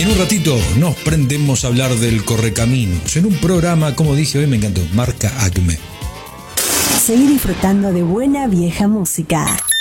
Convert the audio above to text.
En un ratito nos prendemos a hablar del Correcaminos en un programa, como dije hoy, me encantó, marca Acme. Seguir disfrutando de buena vieja música.